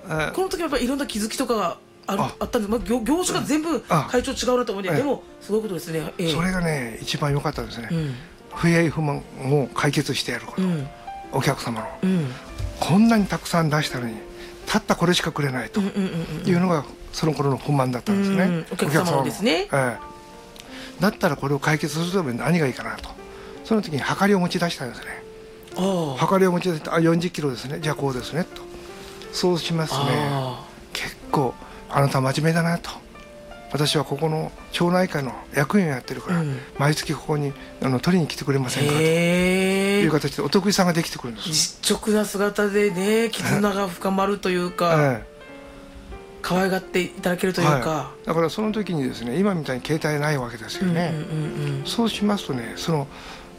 この時はやっぱりいろんな気づきとかがあったんで、業種が全部会長違うなと思うんで、でもすごいことですね。 それがね一番良かったですね。不平不満を解決してやること、お客様の、こんなにたくさん出したのにたったこれしかくれないというのがその頃の不満だったんですね、 お客様のですね。 だったらこれを解決するために何がいいかなと、その時にはかりを持ち出したんですね。はかりを持ち出して40キロですね、じゃあこうですねと。そうしますね、結構あなた真面目だなと、私はここの町内会の役員をやってるから、毎月ここに取りに来てくれませんかという形でお得意さんができてくるんです。 実直な姿でね、絆が深まるというか、可愛がっていただけるというか、 だからその時にですね、今みたいに携帯ないわけですよね。そうしますとね、その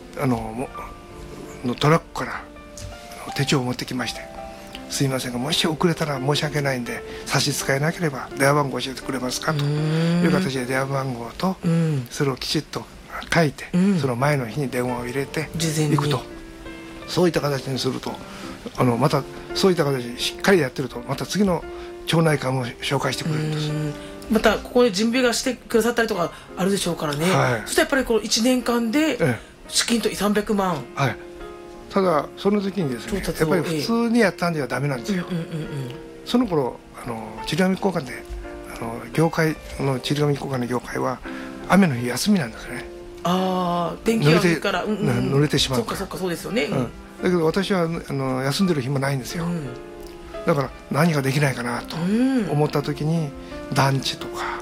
トラックから手帳を持ってきまして、すいませんがもし遅れたら申し訳ないんで差し支えなければ電話番号教えてくれますかという形で電話番号とそれをきちっと書いて、その前の日に電話を入れていくと、そういった形にするとまたそういった形でしっかりやってると、また次の町内会も紹介してくれるんです。 またここで準備がしてくださったりとかあるでしょうからね。そしてやっぱりこの1年間で資金と300万、 ただその時にですね、やっぱり普通にやったんではダメなんですよ。その頃ちり紙交換で業界のちり紙交換の業界は雨の日休みなんですね。 電気が上から乗れてしまうから。 そっかそうですよね。 だけど私は休んでる日もないんですよ。だから何ができないかなと思った時に、団地とか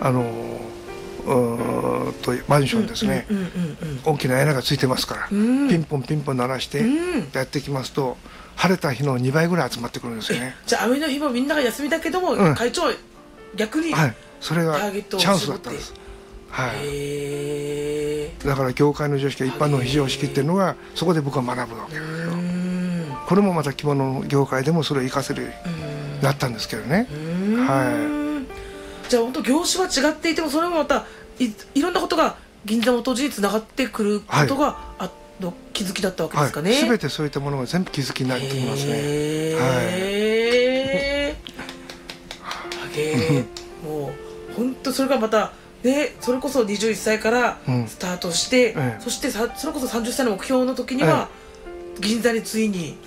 マンションですね、大きな屋根がついてますから、ピンポンピンポン鳴らしてやってきますと、晴れた日の2倍ぐらい集まってくるんですよね。 じゃあ雨の日もみんなが休みだけども、会長は逆にそれがチャンスだったんです。だから業界の常識や一般の非常識っていうのがそこで僕は学ぶわけですよ。これもまた着物の業界でもそれを生かせるようになったんですけどね。 じゃあ本当業種は違っていても、それもまたいろんなことが銀座元寺につながってくることが気づきだったわけですかね。 全てそういったものが全部気づきになってきますね。 もう本当それがまたね、それこそ21歳からスタートして、そしてそれこそ30歳の目標の時には銀座についに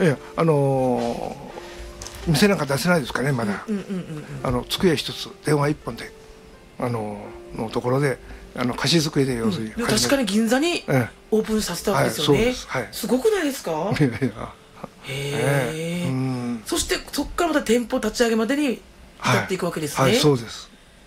店なんか出せないですかね、まだ。机一つ電話一本でのところで貸し机で要するに確かに銀座にオープンさせたわけですよね。すごくないですか。そしてそこからまた店舗立ち上げまでに至っていくわけですね。 そうです。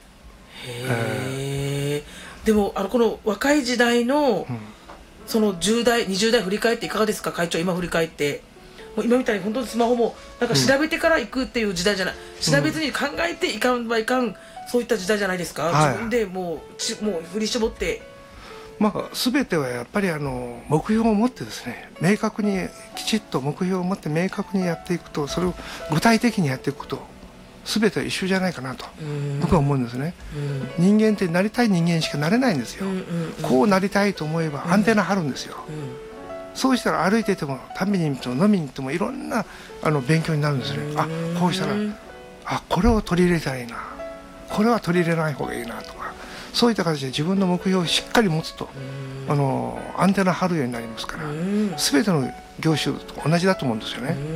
でもこの若い時代のその10代20代振り返っていかがですか、会長。今振り返ってもう今みたいに本当にスマホもなんか調べてから行くっていう時代じゃない、調べずに考えていかんばいかん、そういった時代じゃないですか。自分でもう振り絞って、 全てはやっぱり目標を持ってですね、明確にきちっと目標を持って明確にやっていくと、それを具体的にやっていくと全ては一緒じゃないかなと僕は思うんですね。人間ってなりたい人間しかなれないんですよ。こうなりたいと思えばアンテナ張るんですよ。そうしたら歩いてても旅に行っても飲みに行ってもいろんな勉強になるんですね。こうしたらこれを取り入れたらいいな、これは取り入れない方がいいなとか、そういった形で自分の目標をしっかり持つとアンテナ張るようになりますから、全ての業種と同じだと思うんですよね。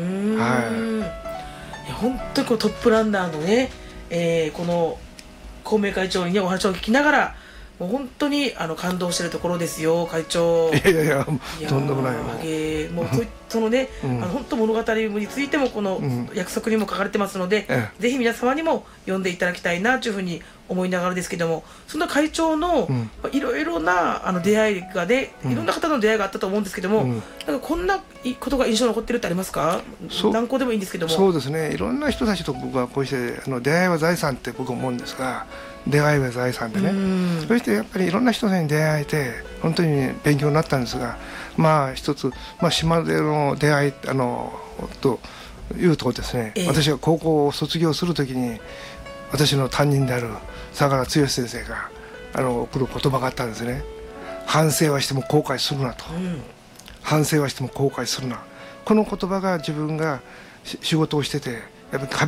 本当にトップランナーのね、この公明会長にねお話を聞きながら、もう本当に感動してるところですよ、会長。 いやとんでもないよ。 もうそのね、本当物語についてもこの約束にも書かれてますので、ぜひ皆様にも読んでいただきたいなというふうに思いながらですけども、そんな会長のいろいろな出会いがね、いろんな方の出会いがあったと思うんですけども、なんかこんなことが印象に残ってるってありますか。何個でもいいんですけども。 そうですね、いろんな人たちと僕はこうして出会いは財産って僕は思うんですが、出会いは財産でね、そしてやっぱりいろんな人に出会えて本当に勉強になったんですが、一つ、島での出会いというとですね、私が高校を卒業するときに私の担任である相良剛先生が送る言葉があったんですね。反省はしても後悔するなと、反省はしても後悔するな。この言葉が自分が仕事をしててやっぱり